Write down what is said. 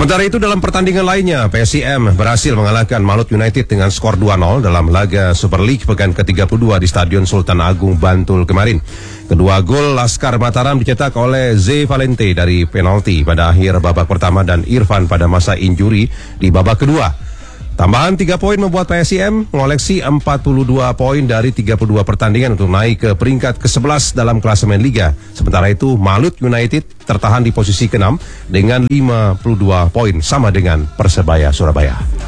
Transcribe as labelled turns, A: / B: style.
A: Sementara itu dalam pertandingan lainnya, PSIM berhasil mengalahkan Malut United dengan skor 2-0 dalam laga Super League pekan ke-32 di Stadion Sultan Agung, Bantul kemarin. Kedua gol Laskar Mataram dicetak oleh Z Valente dari penalti pada akhir babak pertama dan Irfan pada masa injuri di babak kedua. Tambahan 3 poin membuat PSIM mengoleksi 42 poin dari 32 pertandingan untuk naik ke peringkat ke-11 dalam klasemen Liga. Sementara itu Malut United tertahan di posisi ke-6 dengan 52 poin sama dengan Persebaya Surabaya.